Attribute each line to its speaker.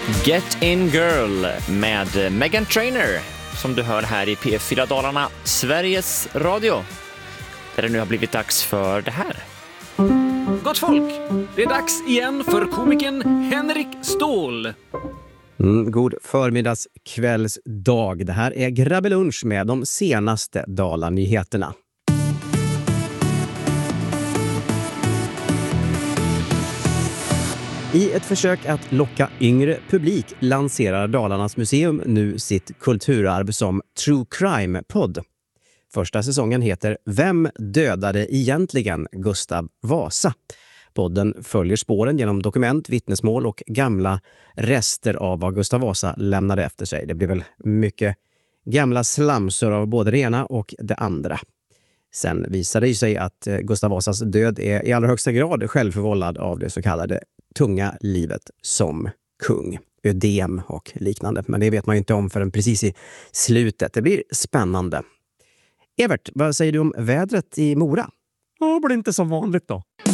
Speaker 1: Get In Girl med Meghan Trainor som du hör här i P4 Dalarna, Sveriges Radio, där det nu har blivit dags för det här.
Speaker 2: Gott folk, det är dags igen för komikern Henrik Ståhl.
Speaker 3: God förmiddagskvällsdag. Det här är Grabbelunch med de senaste Dalarnyheterna. I ett försök att locka yngre publik lanserar Dalarnas museum nu sitt kulturarv som True Crime-podd. Första säsongen heter Vem dödade egentligen Gustav Vasa? Podden följer spåren genom dokument, vittnesmål och gamla rester av vad Gustav Vasa lämnade efter sig. Det blir väl mycket gamla slamsor av både det ena och det andra. Sen visade det sig att Gustav Vasas död är i allra högsta grad självförvållad av det så kallade tunga livet som kung. Ödem och liknande. Men det vet man ju inte om förrän precis i slutet. Det blir spännande. Evert, vad säger du om vädret i Mora?
Speaker 4: Det blir inte som vanligt då.